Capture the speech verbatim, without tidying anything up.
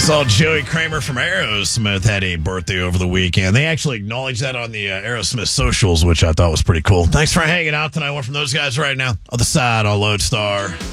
Saw Joey Kramer from Aerosmith had a birthday over the weekend. They actually acknowledged that on the uh, Aerosmith socials, which I thought was pretty cool. Thanks for hanging out tonight. One from those guys right now. Other side on Lodestar.